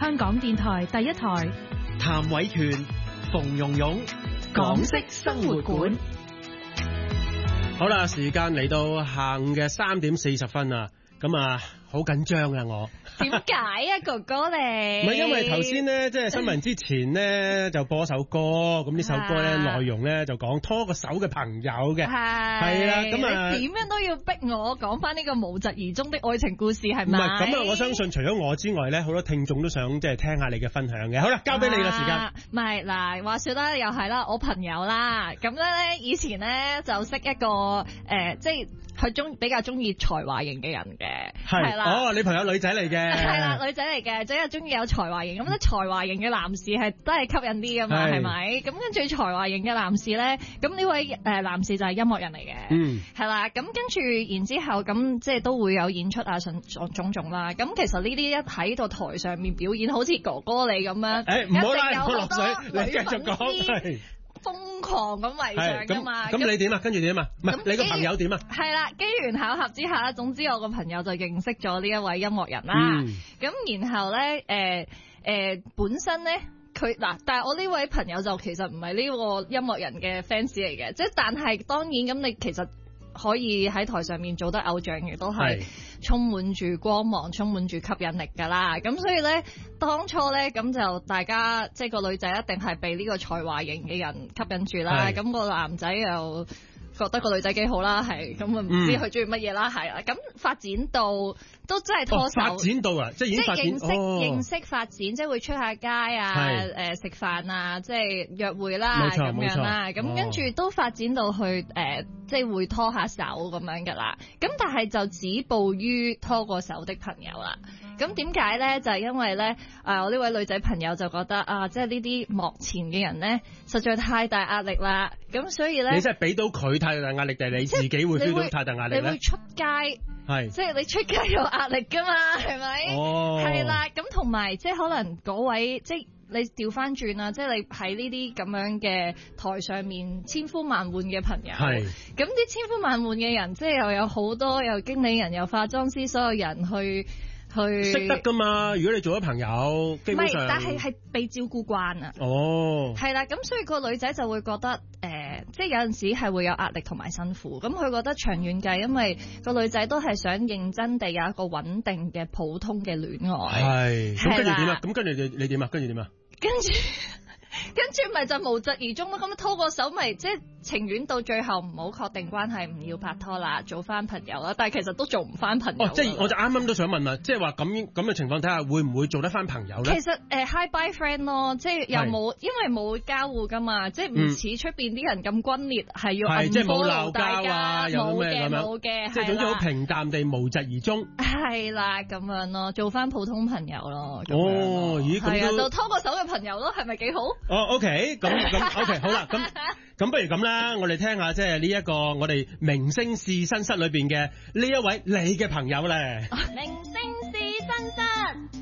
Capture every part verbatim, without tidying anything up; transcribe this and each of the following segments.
香港電台第一台。 譚偉權、馮蓉蓉，港式生活館。 好啦，時間嚟到下午嘅三點四十分啊，咁啊好緊張啊我。 點解啊，哥哥你？ 唔係因為頭先咧，即係新聞之前咧就播首歌，咁呢首歌咧內容咧就講拖個手嘅朋友嘅，係啦，咁啊點樣都要逼我講翻呢個無疾而終的愛情故事係咪？ 唔係咁啊，我相信除咗我之外咧，好多聽眾都想即係聽下你嘅分享嘅。好啦，交俾你啦，時間。 唔係嗱，話說啦，又係啦，我朋友啦，咁咧以前咧就識一個誒、呃，即係佢中比較中意才華型嘅人嘅，係啦。 哦，你朋友女仔嚟嘅。 係啦，女仔嚟嘅，即係中意有才華型，咁咧才華型嘅男士係都係吸引啲噶嘛，係咪？咁跟住才華型嘅男士咧，咁呢位誒男士就係音樂人嚟嘅，嗯，係啦，咁跟住然之後咁即係都會有演出啊，種種種啦。咁其實呢啲一喺度台上面表演，好似哥哥你咁樣， 誒唔好啦，唔好落水，你繼續講。 瘋狂咁圍上噶嘛？ 咁你點啊？跟住點啊？唔係你個朋友點啊？ 係啦，機緣巧合之下，總之我個朋友就認識咗呢一位音樂人啦。咁、嗯、然後咧，誒、呃、誒、呃，本身咧佢嗱，但係我呢位朋友就其實唔係呢個音樂人嘅 fans 嚟嘅，即係但係當然咁，你其實可以喺台上面做得偶像嘅，都係充滿住光芒，充滿住吸引力噶啦。咁所以咧，當初咧咁就大家即係個女仔一定係被呢個才華型嘅人吸引住啦。咁個男仔又覺得個女仔幾好啦，係咁啊，唔知佢中意乜嘢啦，係啦。咁發展到都真係拖手，哦、發展到啊，即係已經發展，即係認識、哦、認識發展，即係會出下街啊，誒、呃、食飯啊，即係約會啦咁樣啦。咁跟住都發展到去誒、呃，即係會拖下手咁樣噶啦。咁但係就止步於拖過手的朋友啦。咁點解咧？就係、是、因為咧，誒、呃、我呢位女仔朋友就覺得啊，即係呢啲幕前嘅人咧，實在太大壓力啦。咁所以咧， 你真係俾到佢太大壓力，定係你自己會 feel 到太大壓力咧？ 你會出街，係即係你出街有壓力噶嘛？係咪？哦，係啦。咁同埋即係可能嗰位即係你調翻轉啦，即係你喺呢啲咁樣嘅台上面千呼萬喚嘅朋友，係咁啲千呼萬喚嘅人，即係又有好多又經理人又化妝師，所有人去。去識得噶嘛？如果你做咗朋友，基本上， 唔係，但係係被照顧慣啊。 哦， 係啦，咁所以個女仔就會覺得，誒、呃，即係有陣時係會有壓力同埋辛苦。咁佢覺得長遠計，因為個女仔都係想認真地有一個穩定嘅普通嘅戀愛。係，咁跟住點啊？咁跟住你你點啊？跟住點啊？跟住。跟住咪就無疾而終咯，咁拖個手咪即係情願到最後唔好確定關係，唔要拍拖啦，做翻朋友啦。但係其實都做唔翻朋友。哦，即係我就啱啱都想問啦，即係話咁咁嘅情況睇下會唔會做得翻朋友咧？ 其實誒、呃、，hi bye friend 咯，即係又冇，因為冇交互噶嘛，即係唔似出邊啲人咁轟烈，係、嗯、要暗火鬧交啊，冇嘅冇嘅， 即係總之好平淡地無疾而終。 係啦，咁樣咯，做翻普通朋友咯。 哦，咦， 係啊，就拖個手嘅朋友咯，係咪幾好？ 哦 ，OK，咁咁 OK，好啦，咁咁不如咁啦，我哋聽下即係呢一個我哋明星試身室裏邊嘅呢一位你嘅朋友咧。 明星試身室。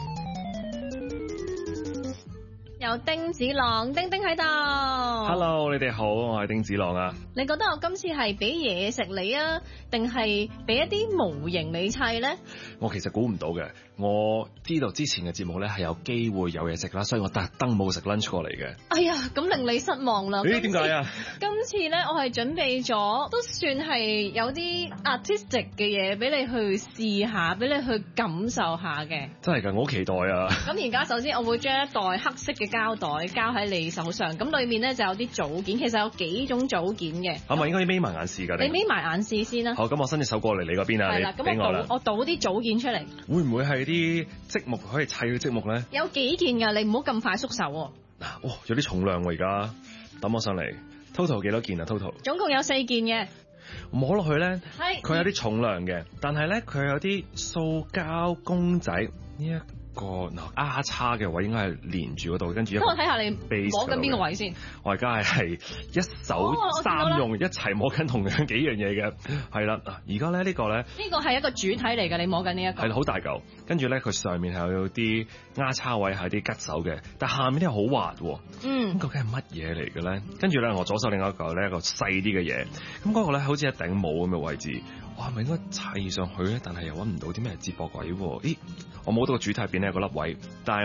有丁子朗，丁丁喺度。 Hello， 你哋好，我係丁子朗啊。 你覺得我今次係俾嘢食你啊，定係俾一啲模型你砌咧？ 我其實估唔到嘅，我知道之前嘅節目咧係有機會有嘢食啦，所以我特登冇食 lunch 過嚟嘅。 哎呀，咁令你失望啦。 咦？點解啊？ 今次咧，我係準備咗，都算係有啲 artistic 嘅嘢俾你去試下，俾你去感受下嘅。 真係㗎，我好期待啊！ 咁而家首先我會將一袋黑色嘅膠袋交喺你手上，咁裏面咧就有啲組件，其實有幾種組件嘅。 係咪應該要眯埋眼試㗎？ 你眯埋眼試先啦。好， 咁我伸隻手過嚟你嗰邊啊，你俾我啦。 我倒啲組件出嚟。會唔會係啲積木可以砌嘅積木咧？ 有幾件㗎，你唔好咁快縮手喎。 嗱，哇，有啲重量喎，而家抌我上嚟。Total 幾多件啊 ？Total 總共有四件嘅。 摸落去咧，佢有啲重量嘅，但係咧佢有啲塑膠公仔呢一個嗱丫叉嘅位應該係連住嗰度，跟住一個。等我睇下你摸緊邊個位先。我而家係一手三用、哦、一齊摸緊同樣幾樣嘢嘅，係啦。而家咧呢個咧，呢個係一個主體嚟嘅，你摸緊呢一個。係好大嚿，跟住咧佢上面係有啲丫叉位係啲吉手嘅，但下面啲係好滑喎。嗯。咁究竟係乜嘢嚟嘅咧？跟住咧我左手另外一個咧一個細啲嘅嘢，咁嗰個咧好似一頂帽咁嘅位置。哇，係咪應該砌上去咧？但係又揾唔到啲咩接駁位喎？咦，我摸到個主體入邊咧有個粒位，但係